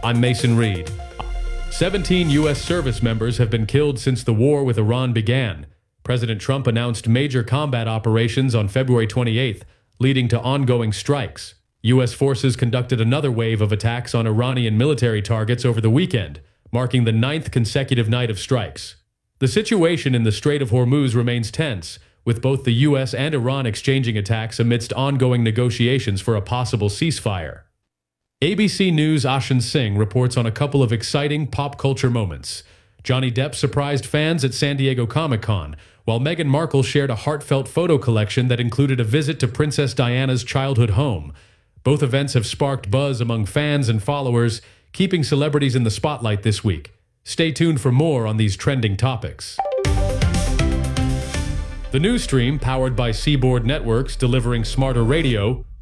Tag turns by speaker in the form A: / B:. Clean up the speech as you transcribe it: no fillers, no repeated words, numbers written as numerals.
A: I'm Mason Reed. 17 U.S. service members have been killed since the war with Iran began. President Trump announced major combat operations on February 28th, leading to ongoing strikes. U.S. forces conducted another wave of attacks on Iranian military targets over the weekend, marking the 9th consecutive night of strikes. The situation in the Strait of Hormuz remains tense, with both the U.S. and Iran exchanging attacks amidst ongoing negotiations for a possible ceasefire. ABC News' Ashan Singh reports on a couple of exciting pop culture moments. Johnny Depp surprised fans at San Diego Comic-Con, while Meghan Markle shared a heartfelt photo collection that included a visit to Princess Diana's childhood home. Both events have sparked buzz among fans and followers, keeping celebrities in the spotlight this week. Stay tuned for more on these trending topics. The news stream, powered by Seaboard Networks, delivering smarter radio,